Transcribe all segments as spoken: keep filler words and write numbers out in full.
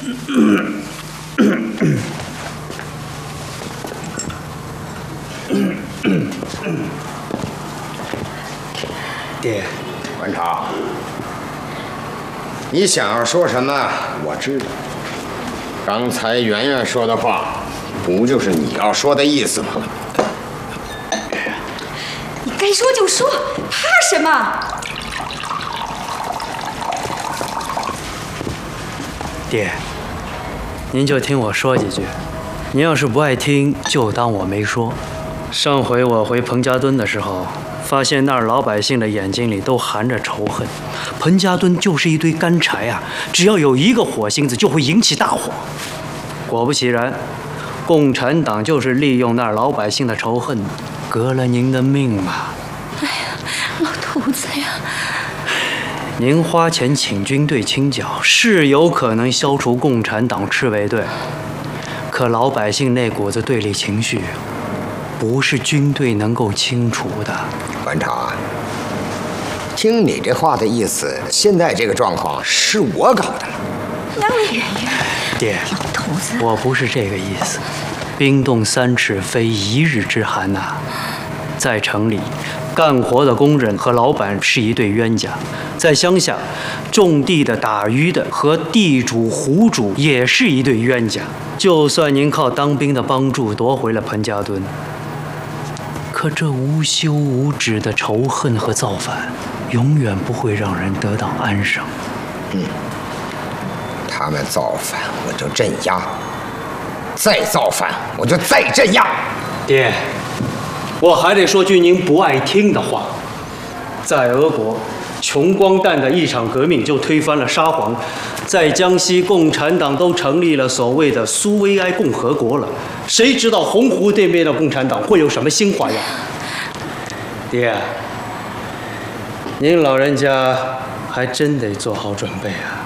爹， 馆长，你想要说什么？我知道。刚才圆圆说的话，不就是你要说的意思吗？ 你该说就说，怕什么？ 爹，您就听我说几句。您要是不爱听，就当我没说。上回我回彭家墩的时候，发现那儿老百姓的眼睛里都含着仇恨。彭家墩就是一堆干柴啊，只要有一个火星子，就会引起大火。果不其然，共产党就是利用那儿老百姓的仇恨，革了您的命嘛。 哎呀，老头子呀！ 您花钱请军队清剿，是有可能消除共产党赤卫队，可老百姓那股子对立情绪，不是军队能够清除的。 馆长，听你这话的意思，现在这个状况是我搞的。 哪位圆圆？ 爹， 老头子， 我不是这个意思。冰冻三尺，非一日之寒呐、啊。在城里，干活的工人和老板是一对冤家；在乡下，种地的、打鱼的和地主、户主也是一对冤家。就算您靠当兵的帮助夺回了彭家墩，可这无休无止的仇恨和造反，永远不会让人得到安生。 嗯，他们造反，我就镇压；再造反，我就再镇压。 爹，我还得说句您不爱听的话。在俄国，穷光蛋的一场革命就推翻了沙皇；在江西，共产党都成立了所谓的苏维埃共和国了。谁知道洪湖对面的共产党会有什么新花样？爹，您老人家还真得做好准备啊。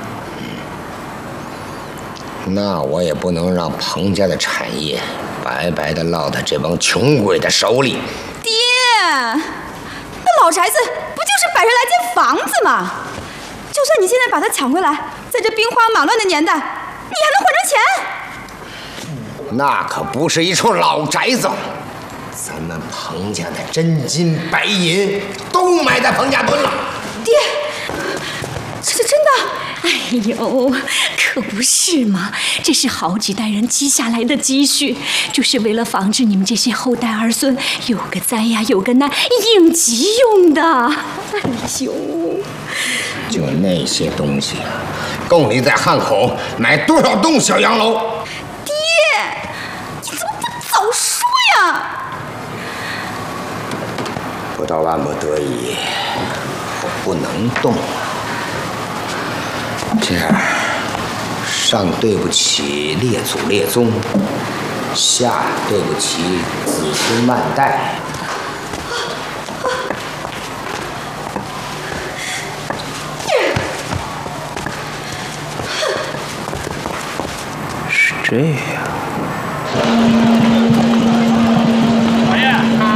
那我也不能让彭家的产业白白的落在这帮穷鬼的手里。 爹，那老宅子不就是摆着来间房子吗？就算你现在把它抢回来，在这兵荒马乱的年代，你还能换成钱？ 那可不是一处老宅子，咱们彭家的真金白银都埋在彭家墩了。 爹，这是真的？哎呦，可不是嘛！这是好几代人积下来的积蓄，就是为了防止你们这些后代儿孙有个灾呀，有个难，应急用的。哎呦， 就那些东西，够你在汉口买多少栋小洋楼？ 爹，你怎么不早说呀？ 不到万不得已，我不能动。这样，上对不起列祖列宗，下对不起子孙万代。 是这样。 老爷。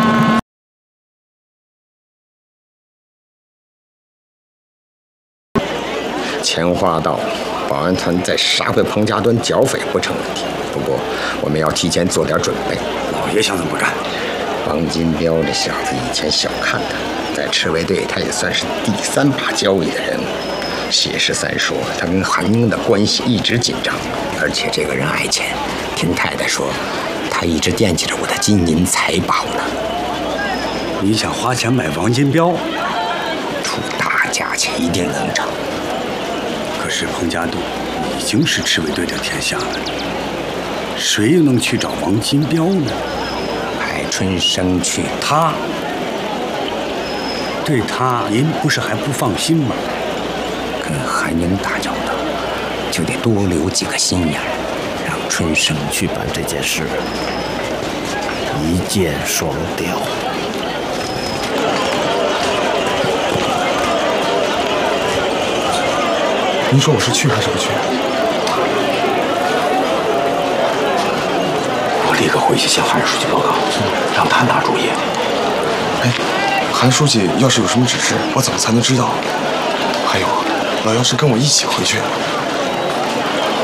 钱花到，保安团再杀回彭家墩剿匪不成问题。不过我们要提前做点准备。 老爷想怎么干？ 王金彪这小子以前小看他，在赤卫队他也算是第三把交椅的人物。谢十三说他跟韩英的关系一直紧张，而且这个人爱钱。听太太说，他一直惦记着我的金银财宝呢。 你想花钱买王金彪？ 出大价钱一定能成。 可是彭家墩已经是赤卫队的天下了，谁又能去找王金彪呢？ 派春生去，他对他您不是还不放心吗？ 跟韩英打交道，就得多留几个心眼，让春生去办这件事，一箭双雕。 您说我是去还是不去？ 我立刻回去向韩书记报告，让他拿主意。 哎，韩书记要是有什么指示，我怎么才能知道？还有，老要是跟我一起回去，